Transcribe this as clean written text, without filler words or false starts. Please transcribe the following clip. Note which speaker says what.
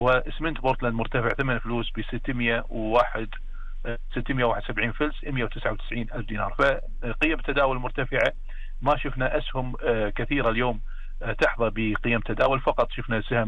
Speaker 1: واسمنت بورتلاند مرتفع 8 فلوس ب 671 فلس 199 ألف دينار. فقيم التداول مرتفعة، ما شفنا أسهم كثيرة اليوم تحظى بقيم تداول، فقط شفنا سهم